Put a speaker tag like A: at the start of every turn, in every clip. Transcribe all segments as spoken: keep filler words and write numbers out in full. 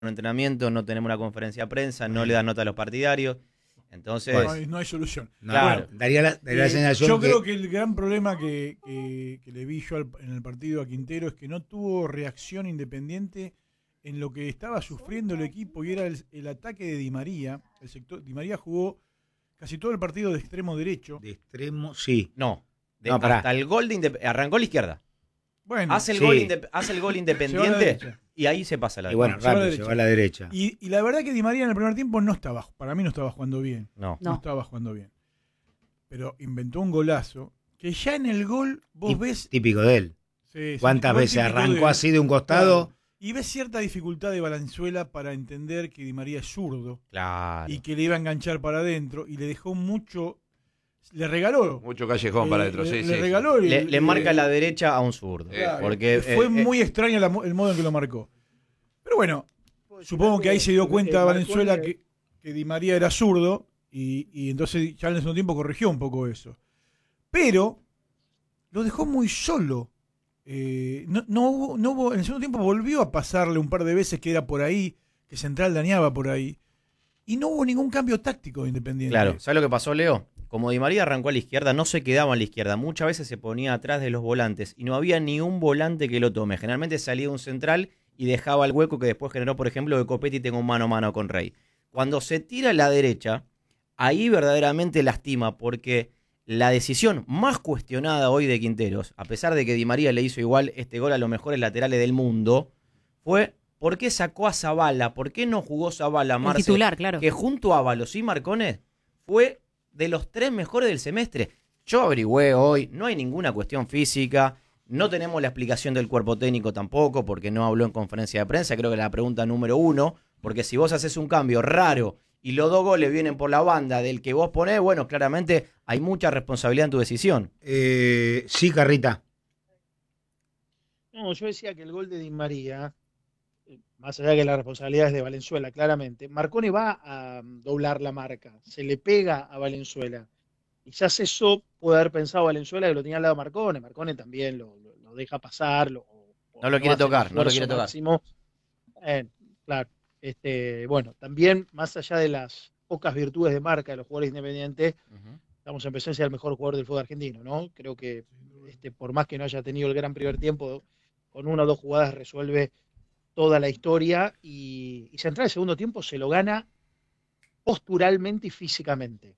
A: un entrenamiento, no tenemos una conferencia de prensa, no le dan nota a los partidarios. Entonces,
B: bueno, no, hay, no hay solución.
A: No, claro.
C: Bueno, daría la, daría
B: eh,
C: la sensación
B: yo
C: que...
B: creo que el gran problema que, que, que le vi yo al, en el partido a Quintero es que no tuvo reacción Independiente en lo que estaba sufriendo el equipo y era el, el ataque de Di María. El sector, Di María jugó casi todo el partido de extremo derecho.
C: De extremo, sí.
A: no. De,
C: No, pará.
A: hasta el gol de Indep- arrancó a la izquierda.
B: Bueno,
A: Hace el,
C: sí.
A: gol, indep- hace el gol
B: Se va a la
A: Independiente
B: derecha.
A: y ahí se pasa la
C: Y bueno,
B: se va a la
C: rápido, se
B: derecha.
C: va a la derecha.
B: y, y la verdad que Di María en el primer tiempo no estaba, para mí no estaba jugando bien.
A: No.
B: No,
D: No.
B: estaba jugando bien. Pero inventó un golazo que ya en el gol vos
C: Tip-
B: ves...
C: Típico de él.
B: Sí, sí,
C: ¿Cuántas
B: gol
C: veces
B: típico
C: arrancó
B: de-
C: así de un costado?
B: Claro. Y ves cierta dificultad de Valenzuela para entender que Di María es zurdo
A: Claro.
B: y que le iba a enganchar para adentro y le dejó mucho, le regaló.
E: Mucho callejón
B: eh,
E: para adentro,
B: le,
E: sí,
B: le
E: sí.
B: regaló. el-
A: Le, le
B: el-
A: marca la derecha a un zurdo.
E: Claro.
A: Porque
B: fue
A: eh,
B: muy extraño la mo- el modo en que lo marcó. Pero bueno, supongo que ahí se dio cuenta Valenzuela que, que Di María era zurdo y, y entonces ya en el segundo tiempo corrigió un poco eso. Pero lo dejó muy solo. Eh, no, no hubo, no hubo, en el segundo tiempo volvió a pasarle un par de veces que era por ahí, que Central dañaba por ahí. Y no hubo ningún cambio táctico de Independiente.
A: Claro, ¿sabes lo que pasó, Leo? Como Di María arrancó a la izquierda, no se quedaba a la izquierda. Muchas veces se ponía atrás de los volantes y no había ni un volante que lo tome. Generalmente salía un central y dejaba el hueco que después generó, por ejemplo, que Copetti tenga un mano a mano con Rey. Cuando se tira a la derecha, ahí verdaderamente lastima porque la decisión más cuestionada hoy de Quinteros, a pesar de que Di María le hizo igual este gol a los mejores laterales del mundo, fue ¿por qué sacó a Zabala? ¿Por qué no jugó Zabala,
D: El
A: Marce?
D: titular, claro.
A: Que junto a Ábalos y Marcones fue de los tres mejores del semestre. Yo averigüé hoy, no hay ninguna cuestión física, no tenemos la explicación del cuerpo técnico tampoco, porque no habló en conferencia de prensa, creo que es la pregunta número uno, porque si vos haces un cambio raro y los dos goles vienen por la banda del que vos ponés, bueno, claramente hay mucha responsabilidad en tu decisión.
C: Eh, sí, Carrita.
F: No, yo decía que el gol de Di María, eh, más allá de que la responsabilidad es de Valenzuela, claramente, Marcone va a um, doblar la marca, se le pega a Valenzuela. Quizás eso puede haber pensado Valenzuela que lo tenía al lado de Marcone, Marcone también lo, lo, lo deja pasar. Lo,
A: No lo quiere
F: hace el
A: tocar, no lo
F: esfuerzo
A: quiere tocar.
F: máximo. Eh, claro, este, bueno, también más allá de las pocas virtudes de marca de los jugadores independientes, estamos en presencia del mejor jugador del fútbol argentino, ¿no? Creo que este, por más que no haya tenido el gran primer tiempo, con una o dos jugadas resuelve toda la historia y, y Central el segundo tiempo se lo gana posturalmente y físicamente.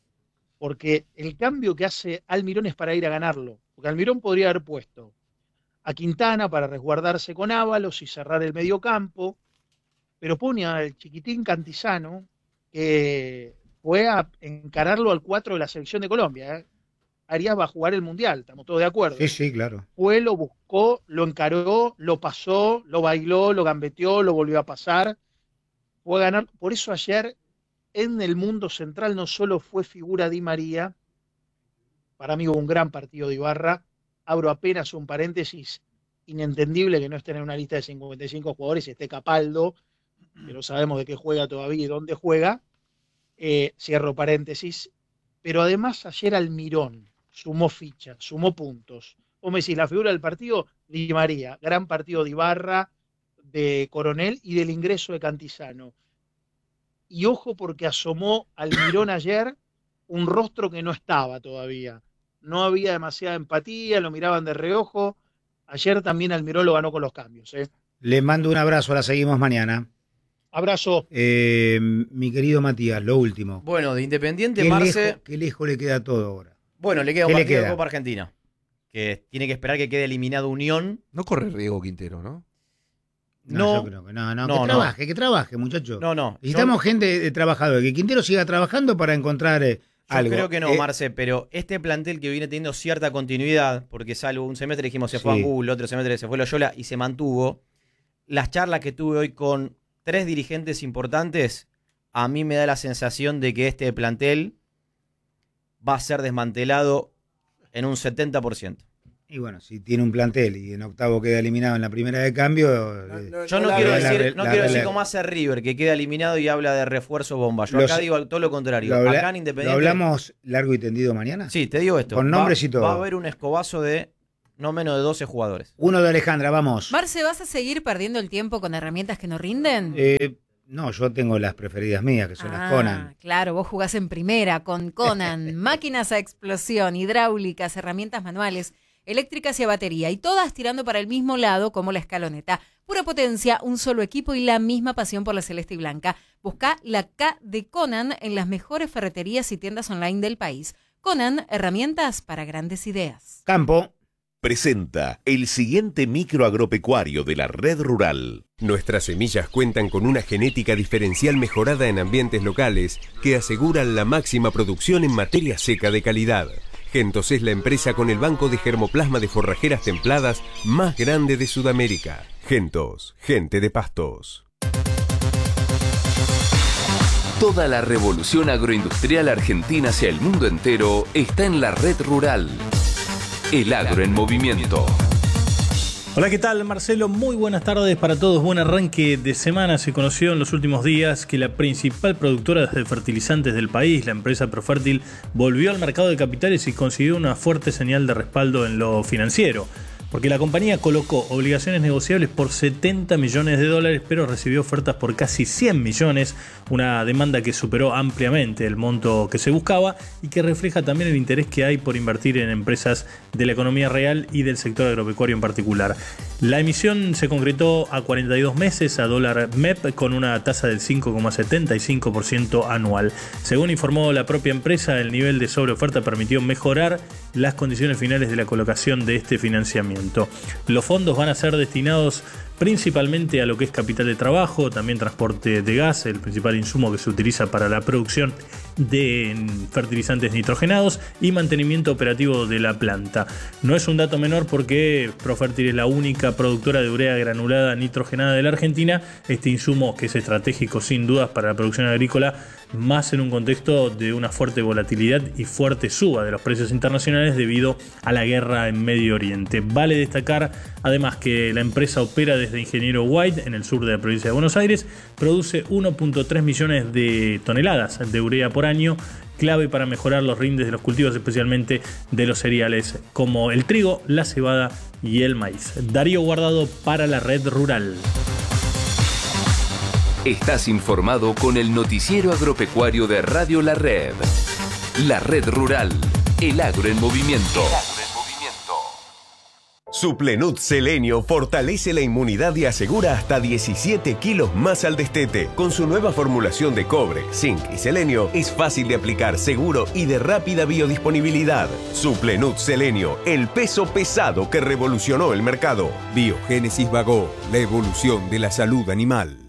F: Porque el cambio que hace Almirón es para ir a ganarlo. Porque Almirón podría haber puesto a Quintana para resguardarse con Ábalos y cerrar el mediocampo, pero pone al chiquitín Cantizano que fue a encararlo al cuatro de la selección de Colombia. ¿eh? Arias va a jugar el Mundial, estamos todos de acuerdo.
C: Sí, sí, claro.
F: Fue, lo buscó, lo encaró, lo pasó, lo bailó, lo gambeteó, lo volvió a pasar. Fue a ganar. Por eso ayer en el mundo central no solo fue figura Di María, para mí hubo un gran partido de Ibarra. Abro apenas un paréntesis, inentendible que no esté en una lista de cincuenta y cinco jugadores y esté Capaldo, que no sabemos de qué juega todavía y dónde juega. Eh, cierro paréntesis. Pero además ayer Almirón sumó fichas, sumó puntos. Vos me decís, la figura del partido, Di María, gran partido de Ibarra, de Coronel y del ingreso de Cantizano. Y ojo porque asomó Almirón ayer un rostro que no estaba todavía. No había demasiada empatía, lo miraban de reojo. Ayer también Almirón lo ganó con los cambios. ¿eh?
C: Le mando un abrazo, la seguimos mañana.
F: Abrazo.
C: Eh, mi querido Matías, lo último.
A: Bueno, de Independiente,
C: ¿Qué
A: Marce...
C: lejos, qué lejos le queda todo ahora?
A: Bueno, le queda un
C: ¿Qué le
A: partido de
C: queda?
A: Copa Argentina, que tiene que esperar que quede eliminado Unión.
E: No corre riesgo Quintero, ¿no?
C: No,
A: No,
C: yo creo que no, no,
A: no,
C: que
A: no.
C: trabaje, que trabaje, muchacho.
A: No, no.
C: Necesitamos
A: yo-
C: gente de trabajadora, que Quintero siga trabajando para encontrar eh,
A: Yo
C: algo.
A: creo que no,
C: Eh,
A: Marce, pero este plantel que viene teniendo cierta continuidad, porque salvo un semestre dijimos se fue
C: Sí.
A: a Angulo, otro semestre se fue Loyola y se mantuvo, las charlas que tuve hoy con tres dirigentes importantes, a mí me da la sensación de que este plantel va a ser desmantelado en un setenta por ciento.
C: Y bueno, si tiene un plantel y en octavo queda eliminado en la primera de cambio... eh,
A: Yo no
C: la-
A: quiero
C: la-
A: decir,
C: la-
A: no quiero
C: la-
A: decir como hace River, que queda eliminado y habla de refuerzo bomba. Yo
C: Los-
A: acá digo todo lo contrario.
C: lo, habla-
A: acá en
C: ¿Lo
A: Independiente...
C: hablamos largo y tendido mañana?
A: Sí, te digo esto.
C: Con
A: Va-
C: nombres y todo.
A: Va a haber un escobazo de no menos de doce jugadores.
C: Uno de Alejandra, vamos.
D: Marce, ¿vas a seguir perdiendo el tiempo con herramientas que no rinden?
C: Eh, no, yo tengo las preferidas mías, que son
D: Ah,
C: las Conan.
D: Claro, vos jugás en primera con Conan. Máquinas a explosión, hidráulicas, herramientas manuales, eléctricas y a batería. Y todas tirando para el mismo lado como la escaloneta. Pura potencia, un solo equipo y la misma pasión por la celeste y blanca. Busca la K de Conan en las mejores ferreterías y tiendas online del país. Conan, herramientas para grandes ideas.
C: Campo.
E: Presenta el siguiente micro agropecuario de la red rural.
G: Nuestras semillas cuentan con una genética diferencial mejorada en ambientes locales que aseguran la máxima producción en materia seca de calidad. Gentos es la empresa con el banco de germoplasma de forrajeras templadas más grande de Sudamérica. Gentos, gente de pastos.
H: Toda la revolución agroindustrial argentina hacia el mundo entero está en la red rural. El agro en movimiento.
I: Hola, ¿qué tal? Marcelo, muy buenas tardes para todos. Buen arranque de semana. Se conoció en los últimos días que la principal productora de fertilizantes del país, la empresa Profértil, volvió al mercado de capitales y consiguió una fuerte señal de respaldo en lo financiero. Porque la compañía colocó obligaciones negociables por setenta millones de dólares, pero recibió ofertas por casi cien millones, una demanda que superó ampliamente el monto que se buscaba y que refleja también el interés que hay por invertir en empresas de la economía real y del sector agropecuario en particular. La emisión se concretó a cuarenta y dos meses a dólar M E P con una tasa del cinco coma setenta y cinco por ciento anual. Según informó la propia empresa, el nivel de sobreoferta permitió mejorar las condiciones finales de la colocación de este financiamiento. Los fondos van a ser destinados principalmente a lo que es capital de trabajo, también transporte de gas, el principal insumo que se utiliza para la producción de fertilizantes nitrogenados, y mantenimiento operativo de la planta. No es un dato menor porque Profértil es la única productora de urea granulada nitrogenada de la Argentina, este insumo que es estratégico sin dudas para la producción agrícola, más en un contexto de una fuerte volatilidad y fuerte suba de los precios internacionales debido a la guerra en Medio Oriente. Vale destacar además que la empresa opera desde Ingeniero White en el sur de la provincia de Buenos Aires, produce uno punto tres millones de toneladas de urea por año, clave para mejorar los rindes de los cultivos, especialmente de los cereales como el trigo, la cebada y el maíz. Darío Guardado para la red rural.
H: Estás informado con el noticiero agropecuario de Radio La Red. La red rural, el agro en movimiento.
E: Suplenut Selenio fortalece la inmunidad y asegura hasta diecisiete kilos más al destete. Con su nueva formulación de cobre, zinc y selenio, es fácil de aplicar, seguro y de rápida biodisponibilidad. Suplenut Selenio, el peso pesado que revolucionó el mercado.
G: Biogénesis Bagó, la evolución de la salud animal.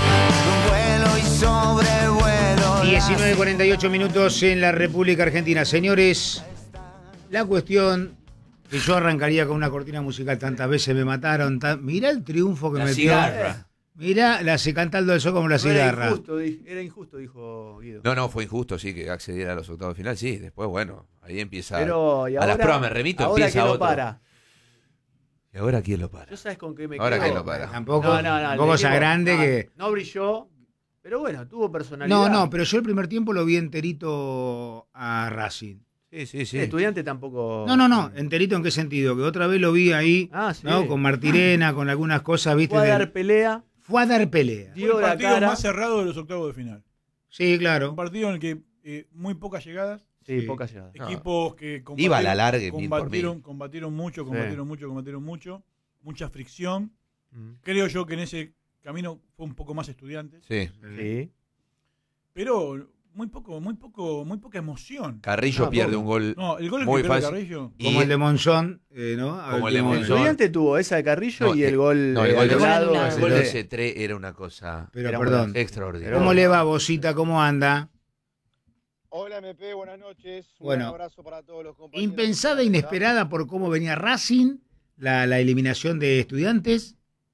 C: diecinueve cuarenta y ocho minutos en la República Argentina. Señores, la cuestión que yo arrancaría con una cortina musical, tantas veces me mataron. Tan... Mirá el triunfo que
J: la
C: metió.
J: Cigarra.
C: Mirá, la se canta Aldo del Sol como la
J: no
C: cigarra.
J: Era injusto, era injusto, dijo Guido.
K: No, no, fue injusto, sí, que accediera a los octavos de final, sí. Después, bueno, ahí empieza.
J: Pero, ¿y ahora,
K: a las pruebas me remito,
J: ahora
K: empieza
J: quién
K: otro.
J: lo para?
K: ¿Y ahora quién lo para?
J: ¿Yo sabes con qué me
K: Ahora
J: quedo?
K: quién lo para.
C: Tampoco,
J: no, no, no,
C: tampoco
J: el
C: sea
J: equipo,
C: grande
J: no,
C: que...
J: No brilló, pero bueno, tuvo personalidad.
C: No, no, pero yo el primer tiempo lo vi enterito a Racing.
K: Sí, sí, sí.
J: El estudiante tampoco...
C: No, no, no, enterito en qué sentido, que otra vez lo vi ahí,
J: ah, sí.
C: ¿no? Con Martirena, con algunas cosas, ¿viste?
J: Fue a dar
C: del...
J: pelea.
C: Fue a dar pelea.
B: Fue el partido más cerrado de los octavos de final.
C: Sí, claro.
B: Un partido en el que eh, muy pocas llegadas.
J: Sí, sí. pocas llegadas.
B: Equipos que combatieron,
K: iba a la larga,
B: combatieron, combatieron mucho, combatieron sí. mucho, combatieron mucho. Mucha fricción. Mm. Creo yo que en ese camino fue un poco más Estudiantes.
K: Sí.
J: sí.
B: Pero muy poco, muy poco, muy poca emoción.
K: Carrillo no, pierde
B: poco.
K: un gol.
B: No, el gol
K: muy
B: que
K: fácil.
B: Carrillo.
C: Como y el de Monzón, eh, ¿no?
K: Como el de Monzón.
J: El Estudiante tuvo esa de Carrillo no, y el gol
K: no, el gol de
J: lado,
K: lado,
J: el gol
K: de
J: de
K: ese tres era una cosa.
C: Pero
K: era
C: perdón.
K: Extraordinaria.
C: ¿Cómo le va, Bosita? ¿Cómo anda?
L: Hola M P, buenas noches. Un
C: bueno,
L: abrazo para todos los compañeros.
C: Impensada, inesperada por cómo venía Racing, la, la eliminación de Estudiantes.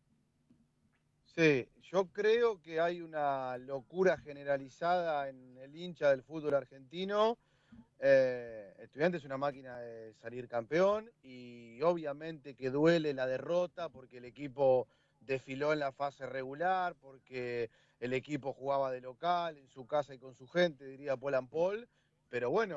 L: Sí, yo creo que hay una locura generalizada en el hincha del fútbol argentino. Eh, Estudiantes es una máquina de salir campeón y obviamente que duele la derrota porque el equipo desfiló en la fase regular, porque el equipo jugaba de local, en su casa y con su gente, diría Paul and Paul. Pero bueno,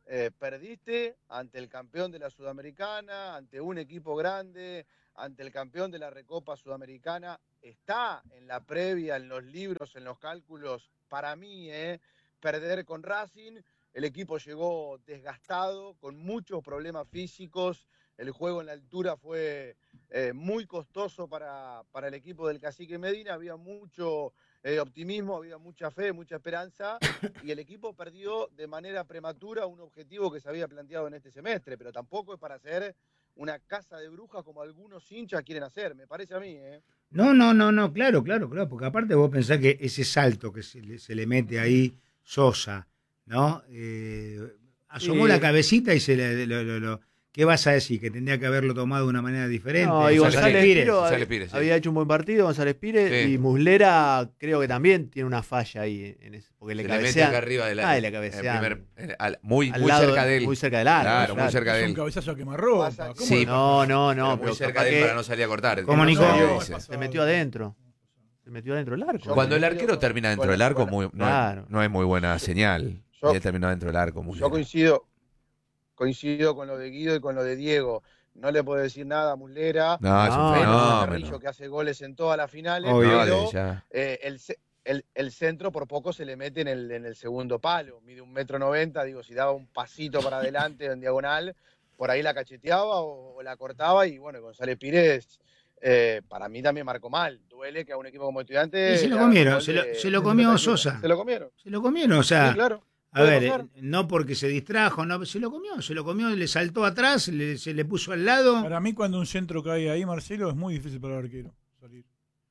L: Eh, perdiste ante el campeón de la Sudamericana, ante un equipo grande, ante el campeón de la Recopa Sudamericana. Está en la previa, en los libros, en los cálculos, para mí, eh, perder con Racing. El equipo llegó desgastado, con muchos problemas físicos. El juego en la altura fue eh, muy costoso para, para el equipo del Cacique Medina. Había mucho eh, optimismo, había mucha fe, mucha esperanza. Y el equipo perdió de manera prematura un objetivo que se había planteado en este semestre. Pero tampoco es para hacer una casa de brujas como algunos hinchas quieren hacer, me parece a mí. ¿eh?
C: No, no, no, no, claro, claro, claro. Porque aparte vos pensás que ese salto que se le, se le mete ahí Sosa, ¿no? Eh, asomó
J: Sí.
C: la cabecita y se le... Lo, lo, lo, ¿qué vas a decir? ¿Que tendría que haberlo tomado de una manera diferente?
J: No, y González
C: Pires.
J: Piro
K: González Pires, sí.
J: había hecho un buen partido, González Pires,
K: Sí.
J: y Muslera creo que también tiene una falla ahí, en ese, porque le
K: Se le mete
J: cabecean.
K: acá arriba de la,
J: Ah, y le
K: el
J: cabecean.
K: primer- eh, al- muy,
J: Al
K: muy
J: lado,
K: cerca de él.
J: muy cerca del arco,
K: Claro,
J: claro.
K: muy cerca de
B: Es un
K: él.
B: cabezazo a quemarropa.
J: Sí,
B: ¿Cómo
K: Sí,
B: le-
J: No, no,
K: Pero
J: no,
K: muy
J: pero
K: cerca
J: capaz
K: de él
J: que
K: para no salir a cortar.
C: ¿Cómo, Nico?
K: No,
J: se,
K: dice.
J: se metió adentro. Se metió adentro del arco.
K: Cuando el
L: Bueno,
K: arquero termina dentro
L: bueno,
K: del arco,
L: bueno,
K: muy, no,
J: claro.
K: es, no es muy buena señal.
L: Yo-
K: y él terminó dentro del arco. Muy
L: Yo
K: bien.
L: coincido, coincido con lo de Guido y con lo de Diego. No le puedo decir nada a Muslera.
K: No, es un
J: No,
L: menos a
K: fenómeno.
L: Carrillo, que hace goles en todas las finales.
C: Obvio.
K: No,
L: pero
K: desde ya.
L: eh, el, ce- el, el centro por poco se le mete en el, en el segundo palo. Mide un metro noventa. Digo, si daba un pasito para adelante en diagonal, por ahí la cacheteaba o, o la cortaba. Y bueno, González Pires, eh, para mí también marcó mal. Duele que a un equipo como Estudiantes.
C: Sí, se lo
L: le hagan
C: comieron,
L: gol
C: se lo-
L: de-
C: se lo
L: de
C: comió
L: pelota
C: Sosa.
L: quieta. Se lo comieron.
C: Se lo comieron, o sea...
L: Sí, claro.
C: A
L: Puede
C: ver,
L: pasar.
C: eh, no porque se distrajo, no, se lo comió, se lo comió, le saltó atrás, le- se le puso al lado.
B: Para mí, cuando un centro cae ahí, Marcelo, es muy difícil para el arquero salir.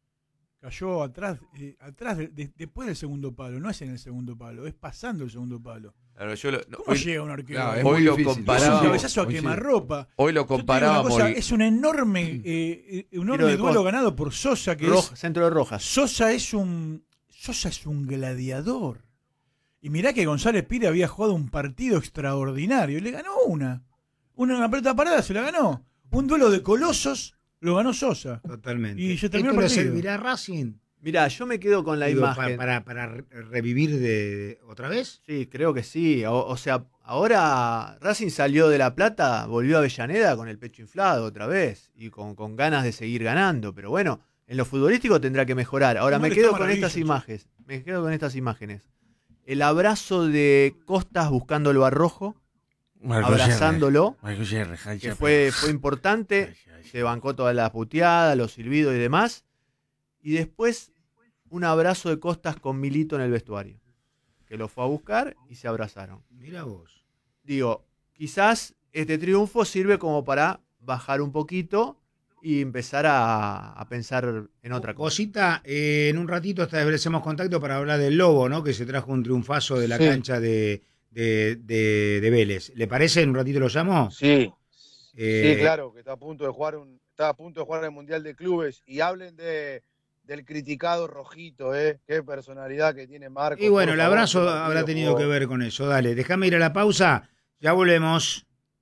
B: Cayó atrás, eh, atrás de- de- después del segundo palo. No es en el segundo palo, es pasando el segundo palo.
K: Claro, yo lo- no,
B: ¿Cómo
K: hoy,
B: llega un arquero?
M: Claro, es
K: hoy
M: muy
K: lo
M: difícil.
B: Es un
K: comparábamos.
B: cabezazo a
M: coincido.
B: quemarropa.
K: Hoy lo
B: Yo te digo una
K: comparábamos.
B: cosa,
K: Oli-
B: es un enorme, eh, eh, un enorme
J: de
B: duelo
J: costa.
B: ganado por Sosa, que
J: Roja-
B: es
J: centro de Rojas.
B: Sosa es un Sosa es un gladiador. Y mirá que González Pires había jugado un partido extraordinario y le ganó una. Una, una pelota parada se la ganó. Un duelo de colosos lo ganó Sosa.
C: Totalmente.
B: Y se terminó
C: ¿Esto
B: el
C: le
B: partido.
C: servirá a Racing?
J: Mirá, yo me quedo con la
C: Digo,
J: imagen.
C: Para, para, para re- revivir de, de- otra vez.
J: Sí, creo que sí. O, o sea, ahora Racing salió de La Plata, volvió a Avellaneda con el pecho inflado otra vez y con, con ganas de seguir ganando. Pero bueno, en lo futbolístico tendrá que mejorar. Ahora
B: No,
J: me
B: le
J: quedo
B: está
J: con
B: maravilla,
J: estas
B: che.
J: imágenes. Me quedo con estas imágenes. El abrazo de Costas buscándolo a Rojo, abrazándolo, que fue, fue importante. Se bancó todas las puteadas, los silbidos y demás. Y después un abrazo de Costas con Milito en el vestuario, que lo fue a buscar y se abrazaron.
C: Mira vos.
J: Digo, quizás este triunfo sirve como para bajar un poquito y empezar a, a pensar en otra cosa.
C: Cosita, eh, en un ratito establecemos contacto para hablar del Lobo, ¿no? Que se trajo un triunfazo de la
L: Sí.
C: cancha de, de, de, de Vélez. ¿Le parece? ¿En un ratito lo llamo?
L: Sí,
C: Eh,
L: sí, claro, que está a punto de jugar un, está a punto de jugar el Mundial de Clubes. Y hablen de del criticado Rojito, ¿eh? Qué personalidad que tiene Marco.
C: Y bueno,
L: por
C: el
L: favor,
C: abrazo
L: qué partido
C: habrá tenido
L: jugó.
C: que ver con eso. Dale, déjame ir a la pausa. Ya volvemos.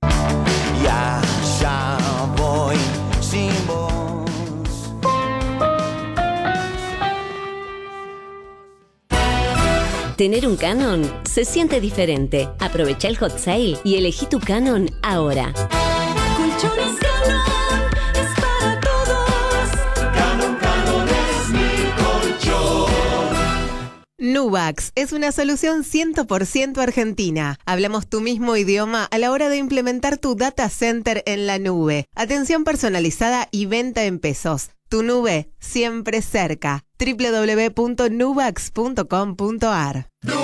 N: Ya, ya voy sin vos.
O: Tener un Canon se siente diferente. Aprovecha el hot sale y elegí tu Canon ahora.
N: Colchones Canon es para todos. Canon, Canon es mi colchón.
P: Nuvax es una solución cien por ciento argentina. Hablamos tu mismo idioma a la hora de implementar tu data center en la nube. Atención personalizada y venta en pesos. Tu nube siempre cerca. doble u doble u doble u punto nuvax punto com punto a r.